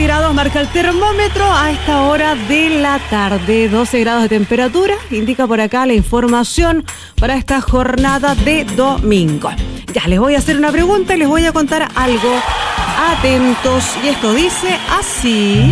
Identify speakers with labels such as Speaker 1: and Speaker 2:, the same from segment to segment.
Speaker 1: grados marca el termómetro a esta hora de la tarde. 12 grados de temperatura, indica por acá la información para esta jornada de domingo. Ya, les voy a hacer una pregunta y les voy a contar algo. Atentos, y esto dice así.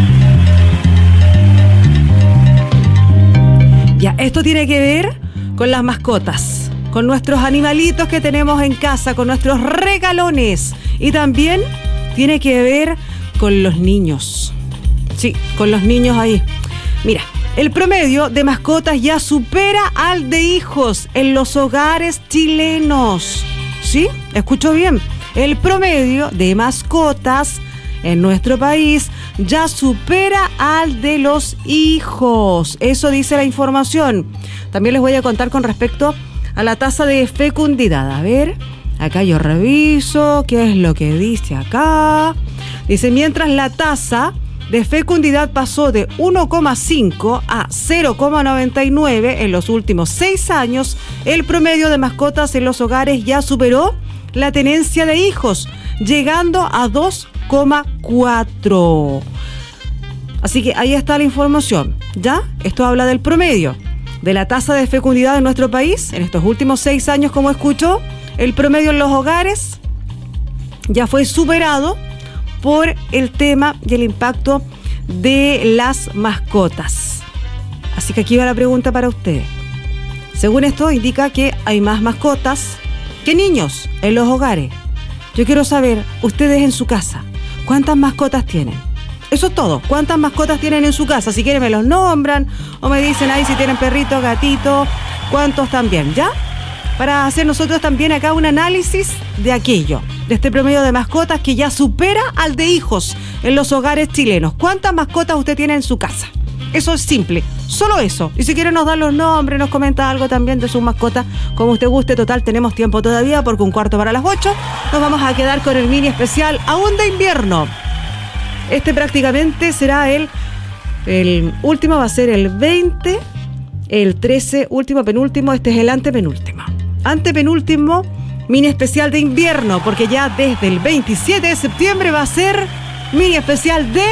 Speaker 1: Ya, esto tiene que ver con las mascotas, con nuestros animalitos que tenemos en casa, con nuestros regalones, y también tiene que ver con los niños. Sí, con los niños ahí. Mira, el promedio de mascotas ya supera al de hijos en los hogares chilenos. ¿Sí? ¿Escucho bien? El promedio de mascotas en nuestro país ya supera al de los hijos. Eso dice la información. También les voy a contar con respecto a la tasa de fecundidad. A ver, acá yo reviso qué es lo que dice acá. Dice, mientras la tasa de fecundidad pasó de 1,5 a 0,99 en los últimos 6 años, el promedio de mascotas en los hogares ya superó la tenencia de hijos, llegando a 2,4. Así que ahí está la información. ¿Ya? Esto habla del promedio de la tasa de fecundidad en nuestro país. En estos últimos 6 años, como escuchó, el promedio en los hogares ya fue superado por el tema y el impacto de las mascotas. Así que aquí va la pregunta para ustedes. Según esto, indica que hay más mascotas que niños en los hogares. Yo quiero saber, ustedes en su casa, ¿cuántas mascotas tienen? Eso es todo. ¿Cuántas mascotas tienen en su casa? Si quieren me los nombran o me dicen ahí si tienen perrito, gatito, cuántos también, ¿ya? Para hacer nosotros también acá un análisis de aquello, de este promedio de mascotas que ya supera al de hijos en los hogares chilenos. ¿Cuántas mascotas usted tiene en su casa? Eso es simple, solo eso. Y si quiere nos da los nombres, nos comenta algo también de sus mascotas, como usted guste. Total, tenemos tiempo todavía porque 7:45 nos vamos a quedar con el mini especial aún de invierno. Este prácticamente será el último, va a ser el 20, el 13, último, penúltimo, este es el antepenúltimo. Antepenúltimo mini especial de invierno, porque ya desde el 27 de septiembre va a ser mini especial de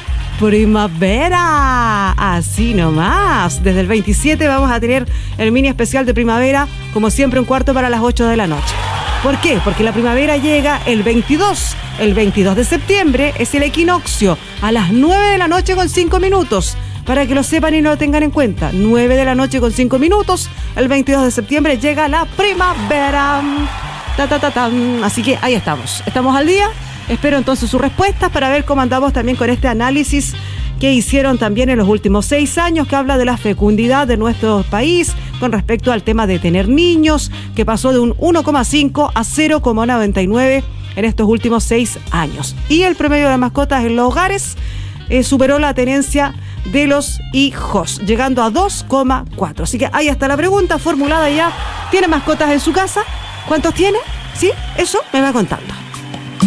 Speaker 1: primavera. Así nomás. Desde el 27 vamos a tener el mini especial de primavera, como siempre, 7:45 de la noche. ¿Por qué? Porque la primavera llega el 22. El 22 de septiembre es el equinoccio a las 9 de la noche con 5 minutos. Para que lo sepan y no lo tengan en cuenta. 9 de la noche con 5 minutos. El 22 de septiembre llega la primavera. Así que ahí estamos. Estamos al día. Espero entonces sus respuestas para ver cómo andamos también con este análisis que hicieron también en los últimos 6 años, que habla de la fecundidad de nuestro país con respecto al tema de tener niños, que pasó de un 1,5 a 0,99 en estos últimos 6 años. Y el promedio de mascotas en los hogares superó la tenencia de los hijos, llegando a 2,4. Así que ahí está la pregunta formulada ya. ¿Tiene mascotas en su casa? ¿Cuántos tiene? ¿Sí? Eso me va contando.